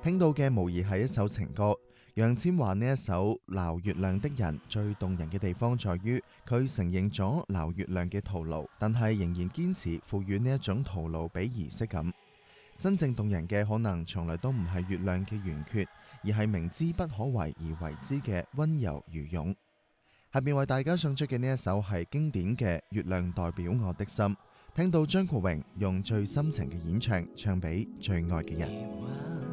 聽到嘅無疑係一首情歌。楊千嬅呢一首《撈月亮的人》最動人嘅地方在於，佢承認咗撈月亮嘅徒勞，但係仍然堅持賦予呢一種徒勞俾儀式感。真正動人嘅可能從來都唔係月亮嘅圓缺，而係明知不可為而為之嘅溫柔如湧。下面為大家送出嘅呢一首係經典嘅《月亮代表我的心》，聽到張國榮用最深情嘅演唱唱俾最愛嘅人。